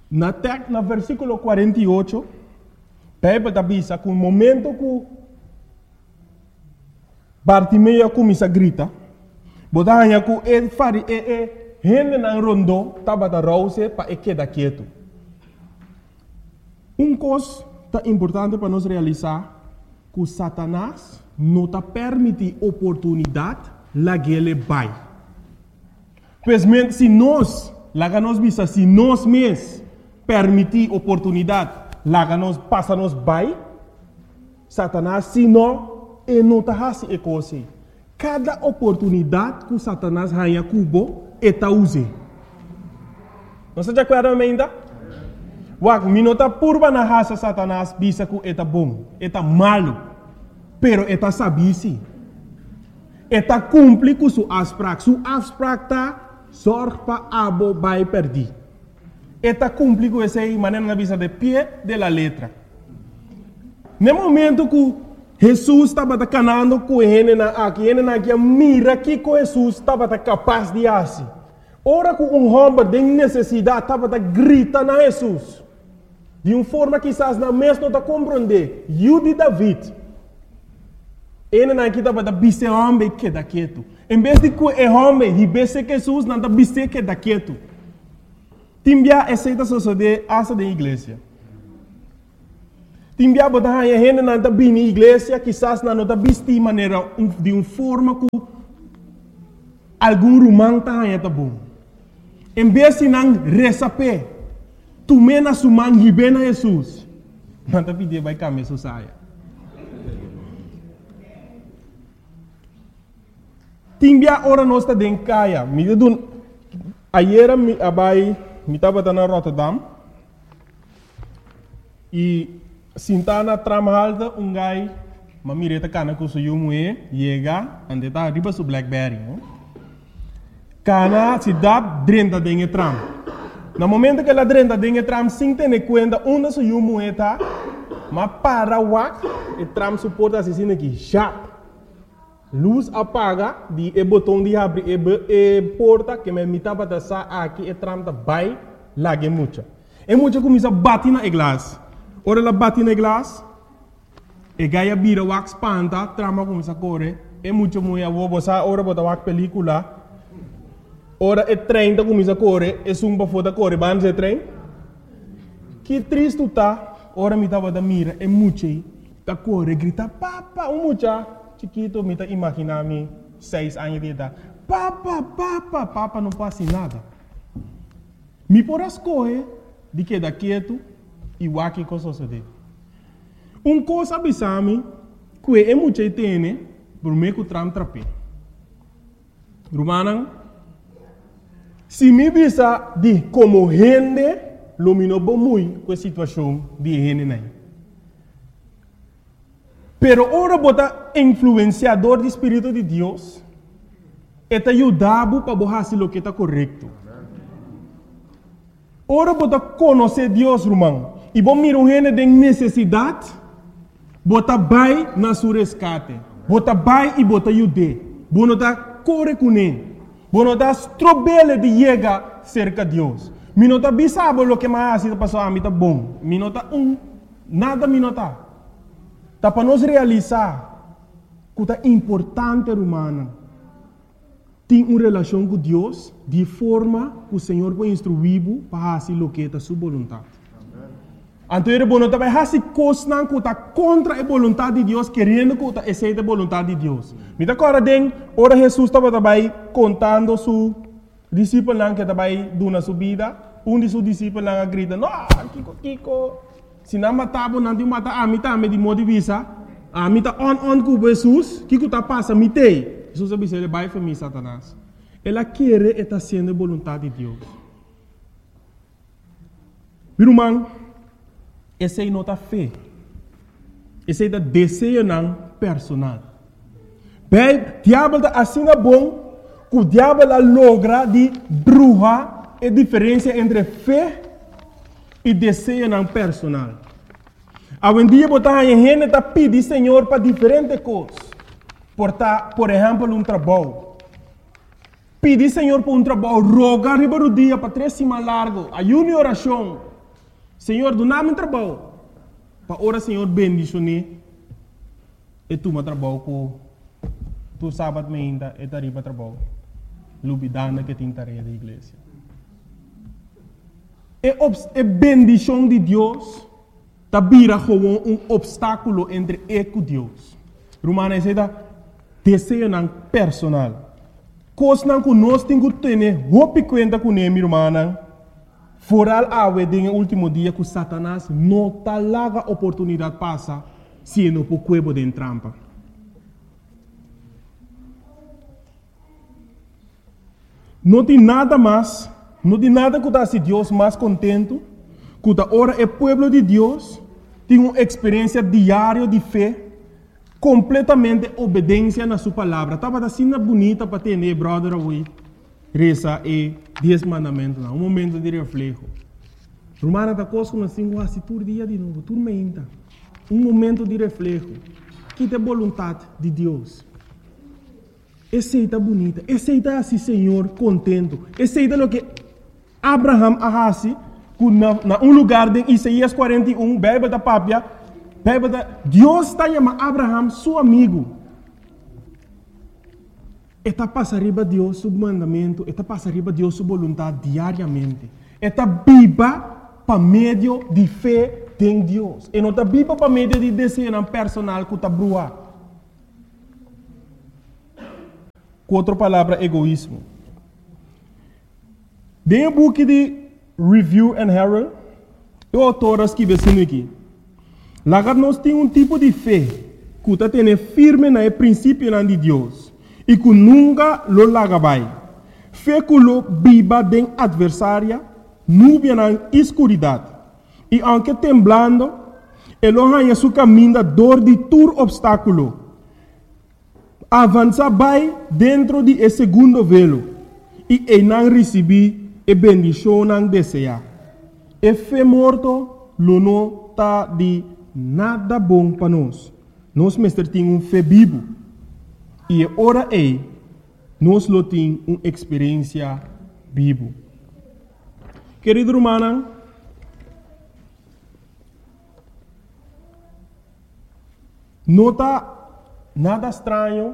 Na versículo 48, Bíblia está dizendo que no momento que Bartimeu começa a gritar, botando que ele faz gente na rondo, estava a rouse para ele quedar quieto. Coisa importante para nós realizar, que Satanás não está permitindo oportunidade lá que ele vai. Pois se nós mesmos permitir oportunidade lá que nós passamos vai, Satanás, se não, ele não está fazendo isso coisa. Cada oportunidade que Satanás ganha cubo, ele está usando. Não se acorda ainda? Wak, minota purba na raça Satanás bisa que ele está bom, ele está malo, pero ele está sabisi. Ele está cumpre com sua abstract. Sua abstract está sorte para abo vai perder. Ele está cumpre com essa maneira na visa de pé de la letra. No momento que Jesus estava canando com ele aqui, mira que Jesus estava capaz de fazer. Ora que homem de necessidade estava gritando a Jesus. De uma forma que quizás na mesma não está compreender. Eu de David. Ele aqui estava a biser homem que está quieto. Em vez de que o homem ribesse Jesus, não está biser que está quieto. Timbia aceita suceder essa da igreja. Timbia botar a gente não está bem na igreja, quizás não está bister maneira de uma forma que algum romano está bom. Em vez de não receber, tu mena sumang hibena Jesus. Não está pedindo vai caminhar saia. Timbia ora nós está dentro caia. Ayer me estava na Rotterdam e sintana tramalda gai mamireta cana com o yumu chega ande tá riba su Blackberry. Cana se dá dentro dentro tram. No momento que ela dentro dentro tram sem ter conta onde su yumu tá, mas para wak e tram suporta assim aqui já. Luz apaga, e botão de abrir e porta que me mitava da sa aqui e tram da vai lá que mucha. E mucha começa a bater na glass. Ora ela bate na glass, e gaia vira wax panta, trama começa a correr. E mucha mulher vou botar ora botar wax película. Ora e trem começa a correr, e sumba foda correr, vamos e trem. Que triste tá. Ora me tava da mira, e mucha tá correr, grita papa, mucha. Chiquito, me está imaginando 6 anos de idade. Papa, não passa nada. Me por as coisas de que da quieto e o que coisa sucede. Coisa abisame que é muito tem por me que tram trape. Romana, se me bisa de como gente, lumino bom muito com a situação de gente nem. Pero ora bota influenciador do Espírito de Deus, eta ajudava para fazer o que está correto. Ora bota conhecer Deus, irmão, e bom mira um gente de necessidade, bota vai na sua resgate, bota vai e bota ajude, bota tá corre com ele, bota tá strobele de chegar cerca de Deus. Minota bisabo o que mais está passando a mim tá bom, minota nada minota. Tá para nós realizar que é importante, humana, ter uma relação com Deus de forma que o Senhor vai instruir para fazer o que é a sua vontade. Então, ele vai fazer coisas que está contra a vontade de Deus, querendo que aceite a vontade de Deus. Me acorda bem, ora Jesus estava também contando seu discípulo que estava dando sua vida. De seus discípulos grita, não, Kiko. Se não matava, não tinha matar a mim também de modo de vista. A mim está on com Jesus, que está passando, me tem. Jesus disse, ele vai para mim, Satanás. Ela quer estar sendo a vontade de Deus. Meu irmão, essa é a nossa fé. Esse é o desejo personal. Bem, o diabo está assim bom, que o diabo logra de bruxa a diferença entre fé e desejo personal. Hoje em dia, a gente está pedindo Senhor para diferentes coisas. Por exemplo, um trabalho. Pedir Senhor para um trabalho, rogar o dia para 3 semanas largo, ayuno e oração. Senhor, do nome trabalho. Para ora, Senhor, bendicionar. E tu me trabalho com tu sábado ainda e tarifa trabalho. Lubidana que tem tarefa da igreja. É bendição de Deus. Tá vira como obstáculo entre eu e Deus. Romana diz desejo não personal. Coisa que nós temos que ter roupa conta com ele, irmã. Foral awe no último dia que Satanás não tá larga oportunidade passa se não por cuebo de trampa. Não tem nada mais, não tem nada que dá se Deus mais contento, que ora é povo de Deus, tem uma experiência diária de fé, completamente obediência na sua palavra. Estava assim bonita para ter, brother, hoje. Reza e 10 mandamentos, um momento de reflexo. Romana da coisa como assim, quase todo dia de novo, tudo menta. Um momento de reflexo. Que tem vontade de Deus. Aceita bonita, aceita assim, Senhor, contento. Aceita o que Abraham arrasi, na um lugar de Isaías 41, Bíblia da Pápia, Deus está chamando Abraham, seu amigo. Está passando arriba de Deus seu mandamento, está passando arriba de Deus sua vontade diariamente. Está viva para meio de fé em Deus. E não está viva para meio de desejo personal que está brua. Com outra palavra, egoísmo. Dentro do book de Review and Herald, o autor escreve assim aqui. Lá nós temos um tipo de fé que está tendo firme no princípio de Deus. E que nunca lo larga vai. Fé que lo viva de adversária, nuvem na escuridade. E aunque temblando, ele ganha seu caminho dor de todo obstáculo. Avança vai dentro de esse segundo velo. E ele não recebe a bendição não deseja. E fé morto, lo não está de nada bom para nós. Nós mestre temos fé vivo. E ora nós lo temos uma experiência viva. Querido irmão, não está nada estranho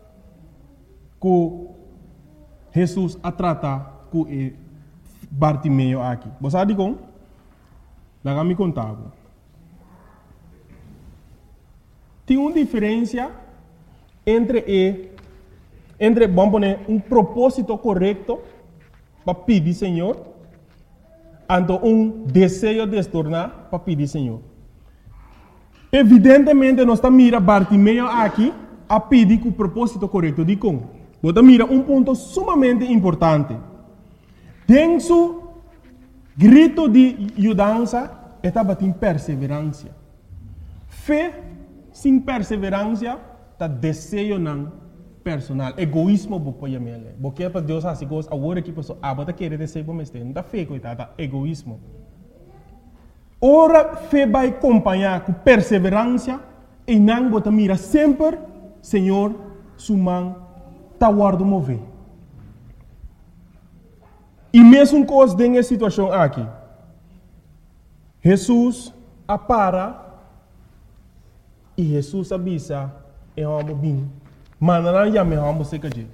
que Jesus a tratar com Bartimeu aqui. Você sabe como? Lá me contava. Tem uma diferença entre vamos poner um propósito correto para pedir Senhor, e desejo de se tornar para pedir Senhor. Evidentemente, nós estamos mirando Bartimeu aqui a pedir com o propósito correto. De como? Você mira um ponto sumamente importante. Tem seu grito de ajudança, estava em perseverança. Fé sem perseverança está desejo não personal, egoísmo bopo yamele. Porque para Deus assim coisa, agora que pessoa abata querer desejo mas tem, não tá fé coitada, egoísmo. Ora fé vai acompanhar com perseverança e não bota mira sempre, Senhor, sumang tá guardo mover. E mesmo coisa dessa situação aqui, Jesus apara e Jesus avisa é uma bem, mas não é me vamos ser que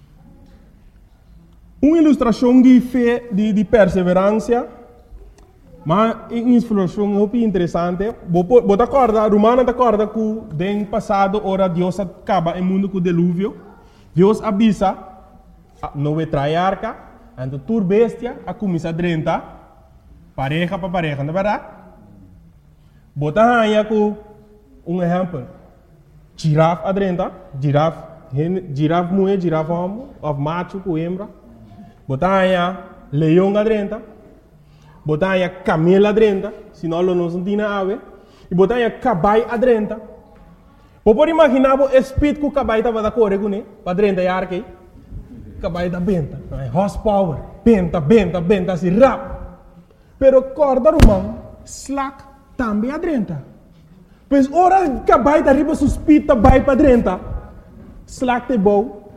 uma ilustração de fé de perseverança, mas uma ilustração muito interessante. Você acorda, Romana acorda que no passado ora Deus acaba o mundo com o dilúvio. Deus avisa, não vai trair arca, então tur bestia a começar a drenta, pareja para pareja, não é verdade? Você aí com um exemplo. Girafa adrenta, girafa mulher, girafa homem, of macho com hembra. Botar leão adrenta, botar camelo adrenta, senão não se tem ave. E botar caballo adrenta. Pode imaginar o espírito que o caballo estava da correr com ele, para adrenta e arque. Caballo da benta, horsepower, benta, assim rápido. Pero corda romano, slack também adrenta. Pois ora cabai da riba suspita vai para dentro. Slack te bom.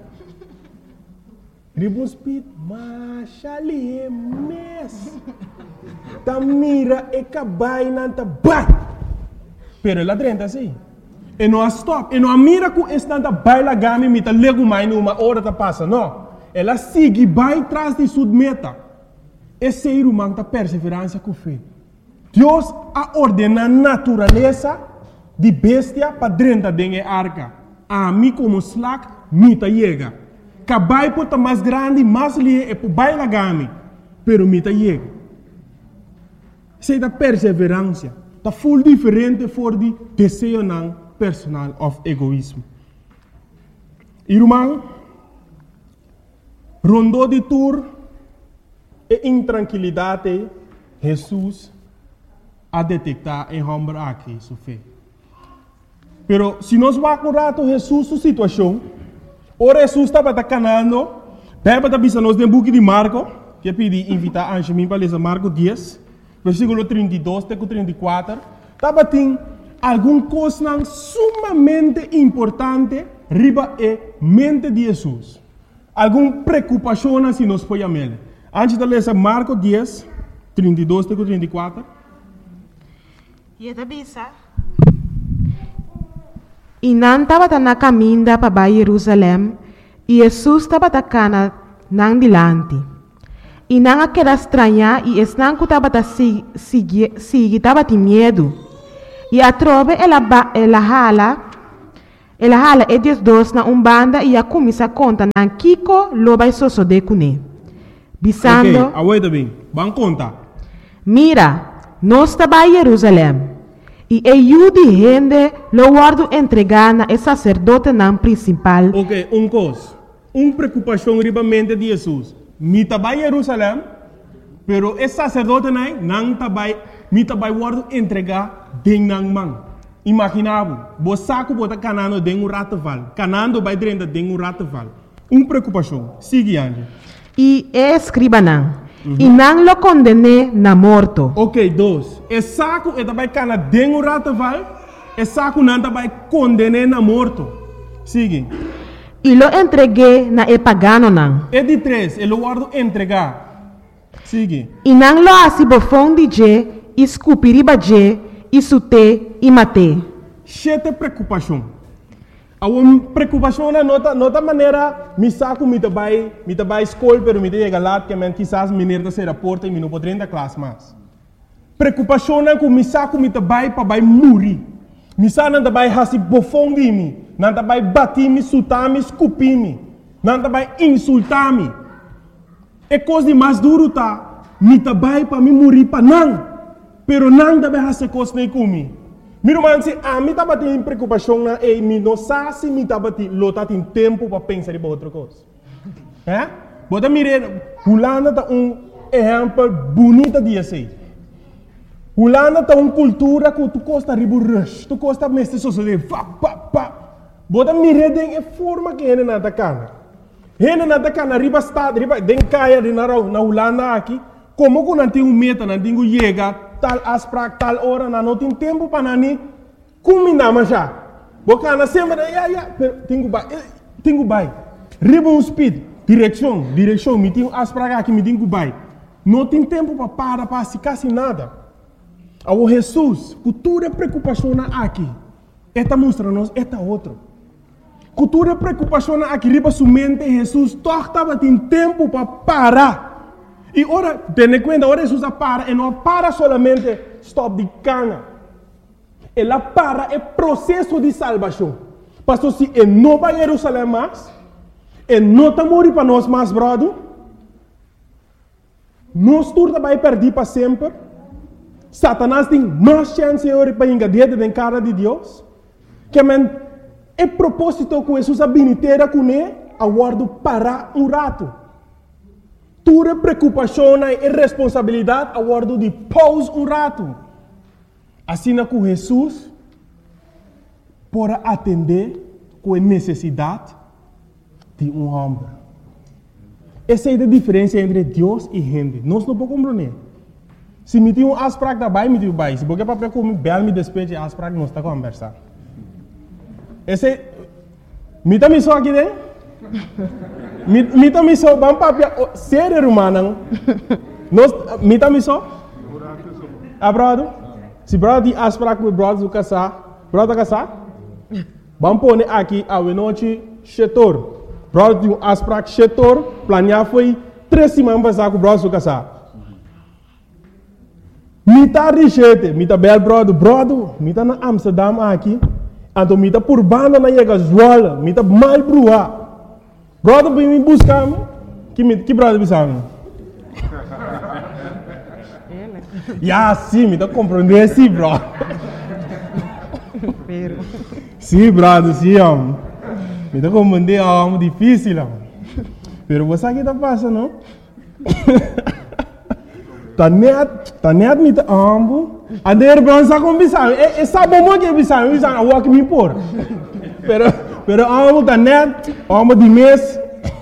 Riba suspita, mas ali é mes. ta mira e cabai nanta bai. Pero ela drenta assim. E não stop. E não mira com esse nanta bai la gami mita lego mais numa hora ta passa, não. Ela sigue bai tras de sua meta. Esse ser humano ta perseverança com fé. Deus a ordena a natureza de bestia para drenta dengue arca. A mim como slack mita chega. Cabai pota mais grande, mais lie e po bai la gami. Pero mita chega. Sei da perseverança. Ta full diferente for de desejo não personal of egoísmo. Irmão, rondou de tour e intranquilidade, Jesus a detectar em homem aqui sua fé. Pero se nós vamos acordar Jesus sua situação, ora Jesus estava canando, Bíblia está dizendo no book de Marco, que eu pedi invitar a Anjemim para ler Marco 10, versículo 32 até 34, estava tendo alguma coisa sumamente importante riba e mente de Jesus. Alguma preocupação se nós podemos ver. Antes de ler Marco 10, 32 até 34. E está bisa. E não estava na caminho para Jerusalém, e Jesus estava na não dilante. E não aquela estranha, e não que estava seguir, estava de medo. E a trove ela hala e desdos na banda e a começa a contar na Kiko lo vai soso de cune. Bisando. Ok, aguenta bem. Vamos contar. Mira, nós estava em Jerusalém. E eu de gente lo guardo entregar na sacerdote não principal. Ok, coisa. Preocupação ribamente de Jesus. Me estava em Jerusalém, pero esse sacerdote não estava, me estava guardo entregar de não mão. Imaginava, você saco bota canando de rataval, canando vai dentro de rataval. Preocupação. Sigue Anjo. E escriba não. E não lo condene na morto. Ok, dois. E saco e também cana de rataval, e saco não também condene na morto. Sigue. E lo entreguei na pagano não. E de três, ele guardo entregar. Sigue. E não lo asibofão de je, escupiriba je, isute e mate. Chete preocupação. A preocupação na nota maneira, me saco me trabalho escola, pero me chega lá que men quizás me nerda ser a porta e me não pode entrar classe mais. Preocupação na que me saco me trabalho para vai morrer. Me saco não trabalho hasi bofão de mim, não trabalho bater me, sutar me, escupir me, não trabalho insultar me. É coisa de mais duro tá, me trabalho para me morrer para não, pero não trabalho hasi coisa nem comigo. Meu irmão, se a mim estava tendo preocupação na e me não sabe se me estava tendo tempo para pensar em outra coisa. É? Bota mire, Holanda tá exemplo bonito de assim. Holanda tá cultura que tu costa ribu rush, tu costa mestre sociedade, Bota mire den forma que ele nada cana. Ele nada cana riba estado, riba den caia de na Holanda aqui, como que não tem meta, não tem chega tal asprak tal hora na não tem tempo para nani combinar mas já boca na semana tenho bai ribbon speed direção me tenho asprak aqui me tenho bai não tem tempo para se quase nada ao Jesus cultura preocupação aqui esta mostra nos esta outro cultura preocupação aqui riba sua mente Jesus torta tem tempo para parar. E ora, tenha conta, ora Jesus para, e não para solamente stop de cana. Ela para é processo de salvação. Pastor, se ele não vai a Jerusalém mais, ele não está morrendo para nós mais, brother, nós turma vai perder para sempre. Satanás tem mais chance para engadir na cara de Deus. Que é propósito que Jesus habilitera com ele, aguardo para rato. Tua preocupação e responsabilidade a guardo de pause rato. Assim que Jesus pode atender com a necessidade de homem. Essa é a diferença entre Deus e gente. Nós não podemos compreender. Se me tem asprak da bai, me tem bai. Se porque para como bel me despeje asprak, nós está conversando. Esse me também só aqui dentro. Me também só vamos papia ser humano. Nós me também só brother? Se brother die afspraak met brother zo casar, brother casar? Vamos pôr aqui a noite chetor. Brother die afspraak chetor, planear foi 3 semanas passar com brother zo casar. Mita richete, mita bel brother, mita na Amsterdam aqui, então mita por banda na chega Zwolle, mita mal brua. Brother vem me buscar, que brother bisamo? Ya, sim, mita compreender sim, bro. Sim, brother, sim, mita compreender é difícil, pero você aqui tá passando, não? Tá net met de ambo. En de heer Brown sa kon bisang. Sa bomo ke bisang awak mi por. Pero ambo tá net, ambo di mes.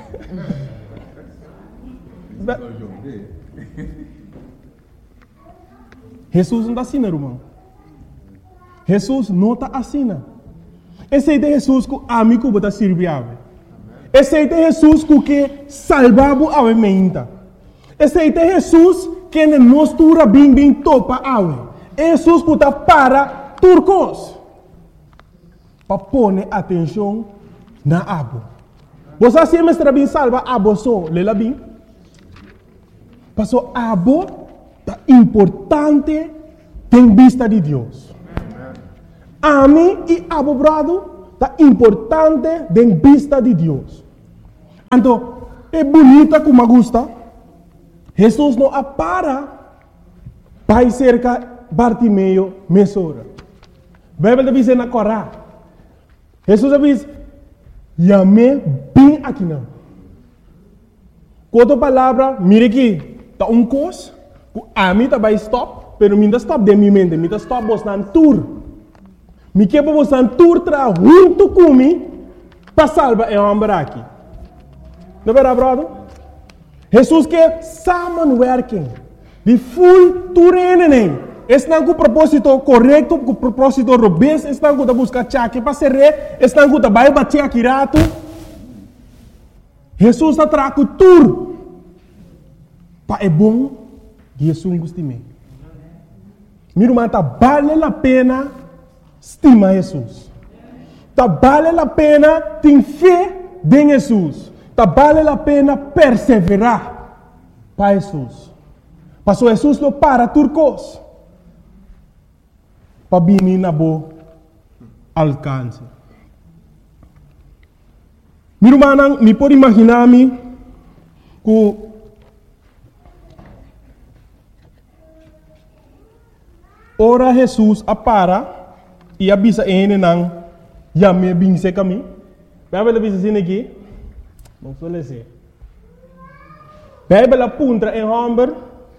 Jesus não está assim, irmão. Jesus não está assim. Esse é Jesus que amigo bota servir. Esse é Jesus que salvava a mente. Esse é Jesus que nos tura bem topa awe. Jesus que está para turcos. Para pôr atenção na abo. Você se mestra bem salva abo só, lela bem. Passou abo tá importante em vista de Deus. A mim e abo brado tá importante em vista de Deus. Então, é bonita como gusta. Jesus não para para cerca Bartimeu mesora. A Bíblia diz na Corá. Jesus diz, "Yame bem aqui não." Outra palavra, mire aqui, tá coisa, a mim tá vai stop, pero minha stop de minha mente, minha stop vos nan tour. Me que vos nan tour tra junto comigo para salvar o homem aqui. Não é verdade, brother? Jesus quer samenwerking. Die full toerening. Estão com o propósito correto, com o propósito robusto. Estão com a busca chaque para ser rei. Estão com a vai bater aqui rato. Jesus está trazendo tudo. Para é bom que Jesus goste de mim. Meu irmão, tá vale a pena estimar Jesus. Tá vale a pena ter fé em Jesus. Tá vale a pena perseverar para Jesus. Pastor Jesus não para turcos. Para vir na boa alcance. Meu irmão, me pode imaginar-me que ora Jesus para e avisa ele não já me vinse caminho. Vai ver avisa assim aqui. Vamos lezer. Bíblia apunta em Hamber.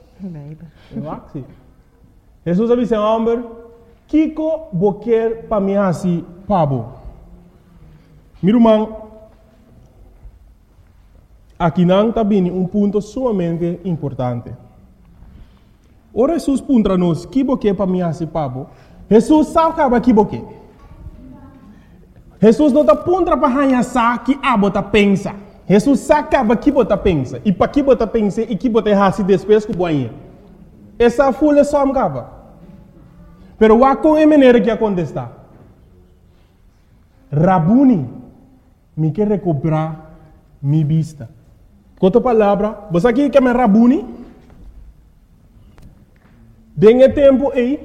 Jesus avisa em Hamber. Kiko boquer para mim assim, Pablo. Meu irmão, aqui não está bem ponto sumamente importante. Ora Jesus punta nos, que boquer para mim assim, Pablo. Jesus sabe que boquer. Jesus não está punta para hanhar que abo tá pensa. Jesus sabe que bota pensa. E para que bota pensa e que bota assim depois que boinha. Essa folha só me acaba. Pero o com é maneira que acontece. Rabuni, me quer recuperar minha vista. Com outra palavra, você aqui quer me Rabuni? Dengue tempo aí,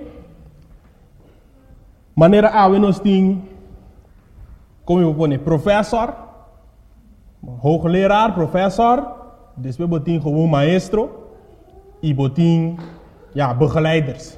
maneira a nós tem, como eu vou dizer, professor, hoogleraar, professor, depois botin gewoon maestro e botin, begeleiders.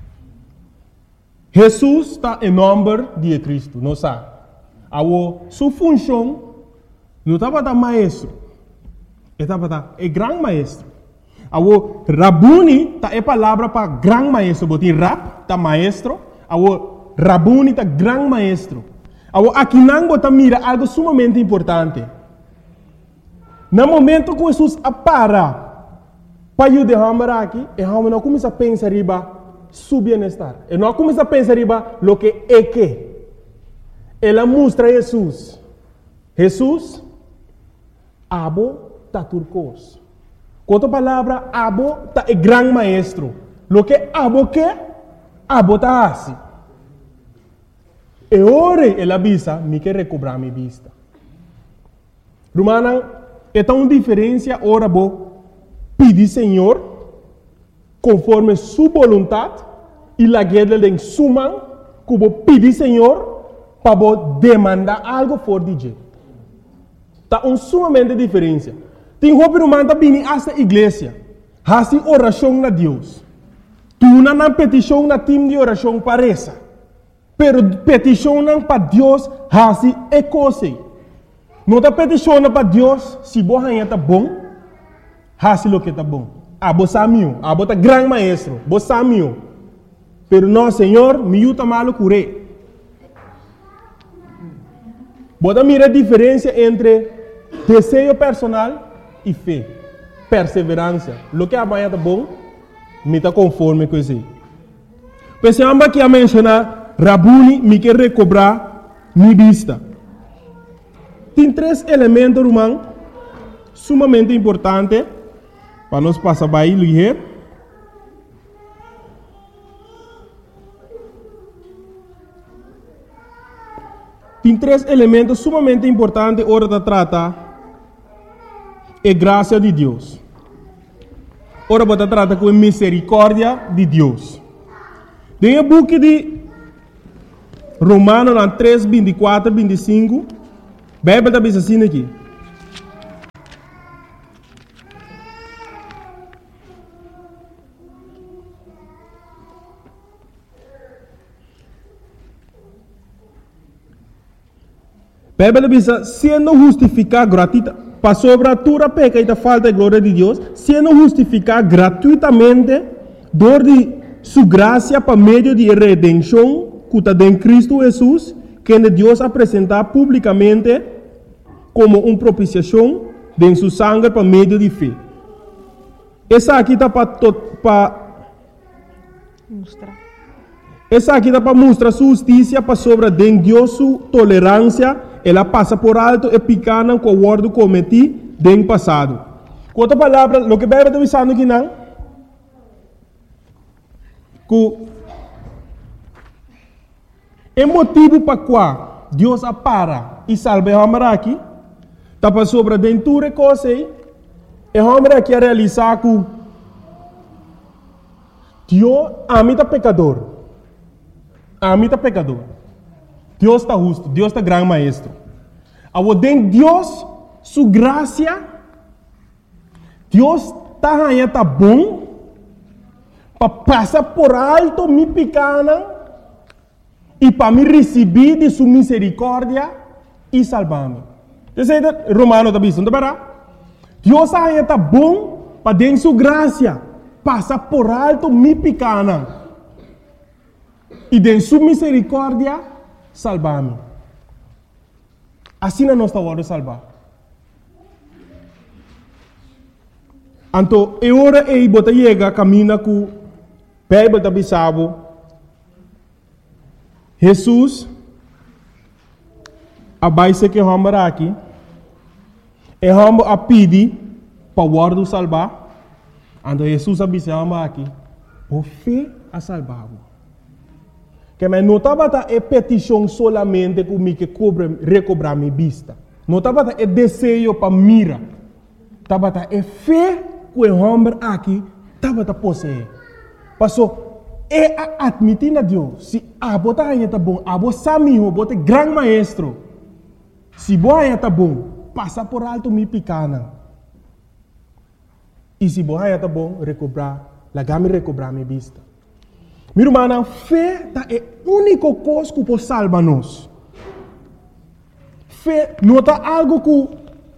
Jesus está em nome de Cristo, não sabe? Sua função não estava da maestro, estava da grande maestro. Rabuni é palavra para grande maestro, botin rab tá maestro, Rabuni tá grande maestro. Aqui não bota mira algo sumamente importante. No momento que Jesus para ajudar aqui, e não começa a pensar riba su bienestar. E não começa a pensar riba lo que é que. Ela mostra Jesus. Jesus, abo ta turcos. Com outra palavra, abo ta é grande maestro. Lo que abo tá assim. E ora ela visa, me quer recobrar minha vista. Romana, é tão diferença ora bo pedir Senhor conforme sua vontade e la guerra de suma que bo pedir Senhor para bo demandar algo for de tá sumamente diferença. Tem roupa romana bini essa igreja, hasi oração na Deus. Tu não petição na time de oração parece. Pero peticionam para Deus, hasi é coisa. Não está peticionando para Deus, se você está bom, hasi lo que está bom. Abo samio, abo tá grande maestro, bo samio. Pero não, Senhor, me ajuda malo curé. Bota mira a diferença entre desejo personal e fé, perseverança. Lo que amanhã está bom, me está conforme com isso. Pensamos que a mencionar Rabuni me quer recobrar minha vista. Tem 3 elementos, irmão, sumamente importantes para nós passar by ligeiro. Tem 3 elementos sumamente importantes hora de tratar a graça de Deus. Ora para tratar com a misericórdia de Deus. Tem o book de Romano 3, 24, 25. Bíblia está bem assim aqui. Bíblia diz, sendo justificado gratuitamente, para sobre a tua peca e a falta de glória de Deus, sendo justificado gratuitamente, dor de sua graça para meio de redenção, que está em Cristo Jesus, que Deus apresentar publicamente como uma propiciação de sua sangue para meio de fé. Essa aqui está para mostrar. Essa aqui está para mostrar sua justiça para sobre de Deus sua tolerância. Ela passa por alto e picana com o guardo cometido no passado. Com outra palavra, o que a Bíblia está dizendo aqui não? Que é motivo para qual Deus apara e salva o homem aqui, está para sobre dentro de coisa e o homem aqui a realizar que Deus ama o pecador. Ama o pecador. Deus está justo, Deus está grande maestro. Ao den Deus, sua graça, Deus está bom para passar por alto minha pequena e para me receber de sua misericórdia e salvar-me. Você Romano está dizendo, Deus está bom para den sua graça passar por alto minha pequena e de sua misericórdia salvar-me. Assim não está hora de salvar. Então, é hora de botar chega caminha com o Bíblia da Bissau. Jesus, a base que vamos aqui, é vamos a pedir para o guarda salvar. Então, Jesus a Bissau aqui, por fé a salvar. Que mas não estava a petição solamente comigo que recobrar minha vista. Não estava a desejo para mira. Estava a fé que o homem aqui estava a possuir. Passou é a admitir a Deus. Se a bota aí está bom, a bota samiho, bota grande maestro. Se boa aí está bom, passa por alto minha pequena. E se boa aí está bom, recobrar, lagame recobrar minha vista. Minha irmã, fé é a única coisa que pode salvar-nos. Fé não é algo que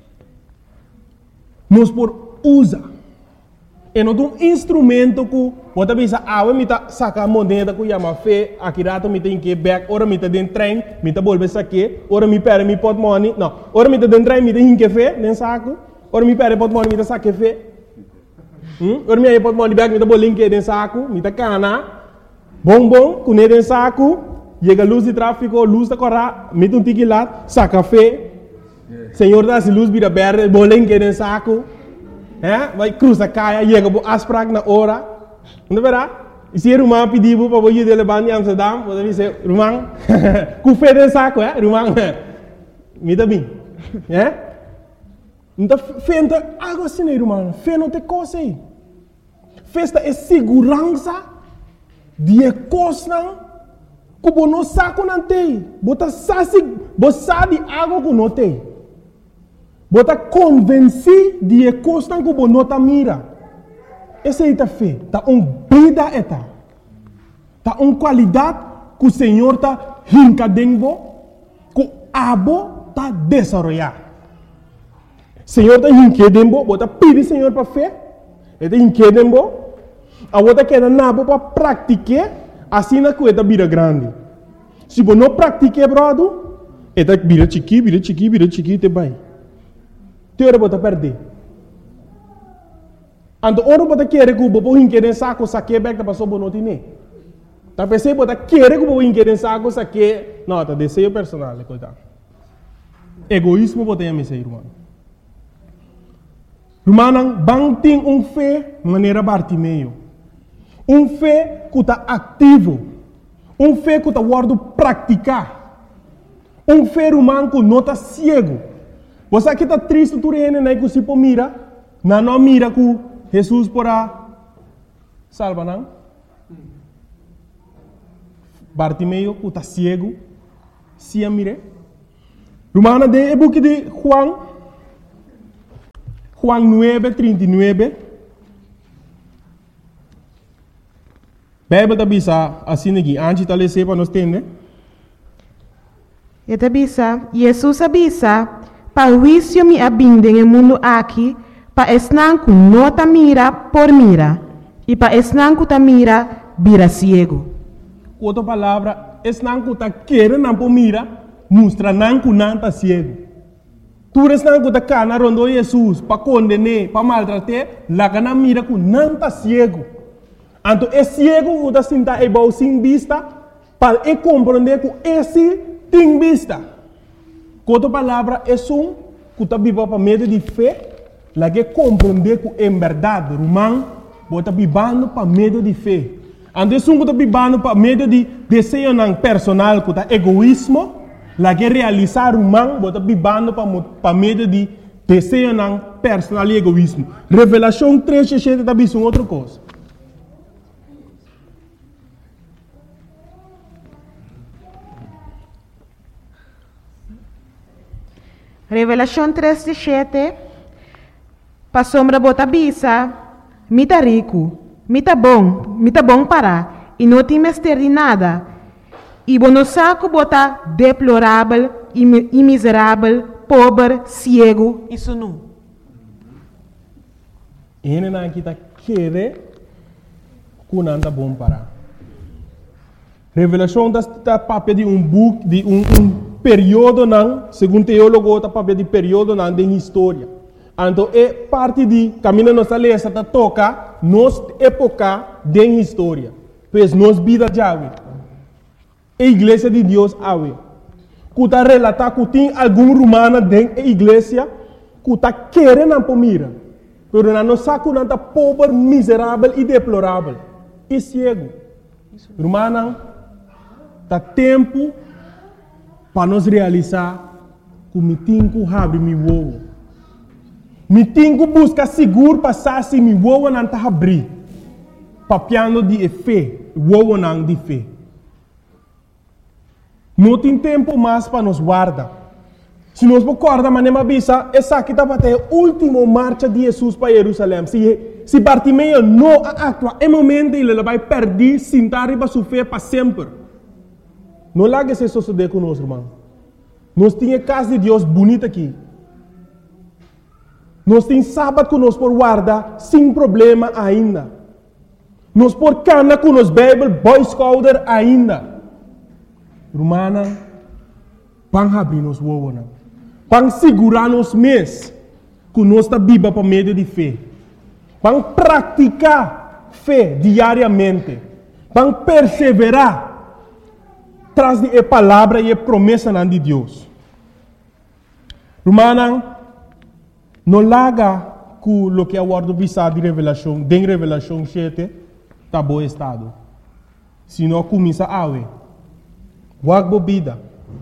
nós podemos usar. É um instrumento que pode pensar, me sacar a moneda que chama fé, aqui rato me tem que back, ora me tem dentro trem, me tem bolsa saque, ora me perde me pot money, não, ora me tem dentro trem, me tem que fé, nem saco, ora me perde pot money, me tem saque fé. Ora me pot money back, me tem bolinho que dentro saco, me tem cana. Bom, com ele em saco, chega a luz de tráfego, luz da corra, mete um tique lá, saca fé. Senhor dá se luz vira verde, bolinho que em saco. Vai cruza caia, chega a asprag na hora, Não verá? E se Rumang pediu para você levar em Amsterdam, você diz, Rumang, com fé de saco, Rumang, me dá bem. Então, fé não tem algo assim, Rumang. Fé não tem coisa aí. Festa é segurança de coisa que você não sabe não tem. Você sabe algo que não tem. Você está convencido de coisa que você não está mira. Essa é a fé. Está vida eta. Está qualidade que o Senhor está rincadendo, que o abo está desenvolvendo. O Senhor está rincadendo, você pede o Senhor para fé. Ele está rincadendo, a você quer nabo para praticar, assim na coisa vira grande. Se você não pratica, brother, ele vira chiqui, te vai. Teora você perder. Então, ora você quer que você rincade saco, saque back, para sobo não tem. Tá pensando você quer que você rincade saco, saque, não, tá desejo personal, coisa. Egoísmo você tem a mexer, irmão. Irmão, bang tem fé maneira Bartimeu. Fé que está ativo. Fé que está guardo praticar. Fé irmão que não está cego. Você aqui está triste, tu reina, né, que se mira, não mira que Jesus porá salva, não? Bartimeu que está cego, se a mire. Irmão, de book de Juan 9:39. Bíblia está bisa assim aqui, antes de ler para nós entender. E está bisa, Jesus avisa, para o juízo me abinde no mundo aqui, para esnanco não ta mira por mira, e para esnanco ta mira, vira ciego. Outra palavra, esnanco ta querer não por mira, mostra nanco não ta ciego. Tu esnanco ta cana rondo Jesus, para condenar, para maltratar, lá que não mira que não ta ciego. Então, é ciego que está sentado e sem vista, para compreender que esse tem vista. Outra palavra é que está vivo para meio de fé, lá que compreender que em verdade, irmão, está vivendo para meio de fé. Então, que está vivendo para meio de desejo personal, que está egoísmo, lá que realizar irmão, está vivendo para meio de desejo personal e egoísmo. Revelação 3:7 está vendo outra coisa. Revelação 3:7. Para sombra bota bisa, mita rico, mita bom para, e não tem mestre de nada. E bono saco bota deplorável, e miserável, pobre, cego, isso não. Ele não está querendo que não está bom para. Revelação está papel de book, de período não, segundo teólogo, está papel de período não de história. Então, é parte de caminho nossa lei, está toca nos época de história. Pois nos vida de ave. A igreja de Deus ave. Que está relatar que tem algum romano dentro da igreja que está querendo para mira. Mas não sabe que está pobre, miserável e deplorável. E cego. Romano, está tempo para nós realizar que me tenho que abrir meu ovo. Me tenho que buscar seguro para saber meu ovo não está abrir. Papiando de fé, ovo não de fé. Não tem tempo mais para nos guardar. Se nós recordamos, mas não avisa, essa aqui está para ter a última marcha de Jesus para Jerusalém. Se Bartimeu não atua, é momento ele vai perder, sentar e sofrer para sempre. Não largue esse suceder conosco, irmão. Nós temos a casa de Deus bonita aqui. Nós temos sábado que nós por guardar sem problema ainda. Nós por cana com nos Bible, Boy Scouter ainda. Romana, vamos abrir nos ovos. Vamos segurar nos mês que nós está viva para meio de fé. Vamos praticar fé diariamente. Vamos perseverar traz de palavra e promessa de Deus. Romana, não larga com o que é o word visado de revelação, de revelação 7, tá bom estado. Se não começa a awe, wag bebida,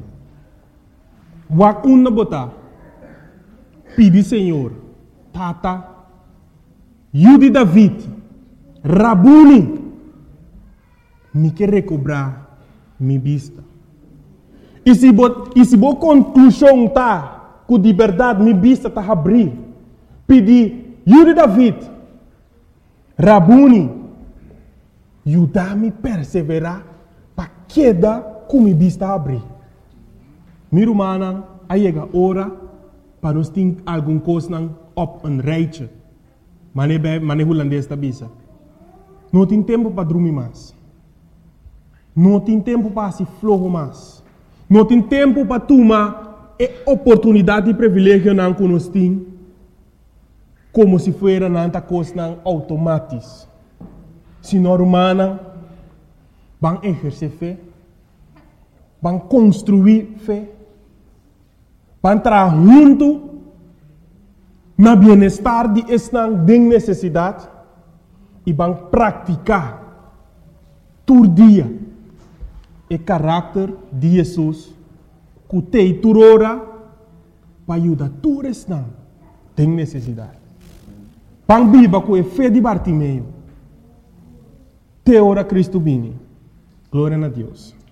wag na botar, pedi Senhor, tata, Yudi David, Rabuni, me quer recobrar minha vista. E se boa conclusão tá, que de verdade minha vista tá abrir, pedi Yudi David, Rabuni, ajudar-me a perseverar para queda com minha vista abrir. Minha irmã, aí chega a hora para nós ter alguma coisa op een rijtje. Mane holandês da bisa. Não tem tempo para dormir mais. Não tem tempo para se flojo mais. Não tem tempo para tomar a oportunidade e privilégio não que nós temos, como se fosse nanta coisa automática. Se nós humanos vão exercer fé, vão construir fé, vão trabalhar junto na bem-estar de esta necessidade e vão praticar todo dia o caráter de Jesus que tem toda hora para ajudar todos esta tem necessidade. Vão viver com a fé de Bartimeu. Te ora Cristo bini. Glória a Deus.